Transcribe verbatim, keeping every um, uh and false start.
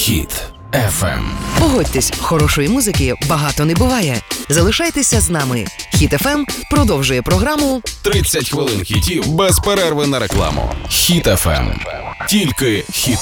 Хіт еф ем. Погодьтесь, хорошої музики багато не буває. Залишайтеся з нами. Хіт еф ем продовжує програму тридцять хвилин хітів без перерви на рекламу. Хіт еф ем. Тільки хіт.